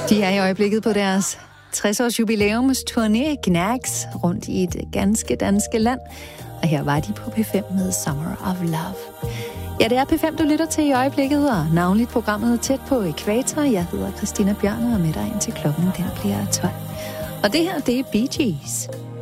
De er i øjeblikket på deres 60-års jubilæumsturné Knags rundt i et ganske danske land. Og her var de på P5 med Summer of Love. Ja, det er P5, du lytter til i øjeblikket, og navnligt programmet Tæt på Ækvator. Jeg hedder Christina Bjørn og er med dig indtil klokken den bliver 12. Og det her, det er Bee Gees.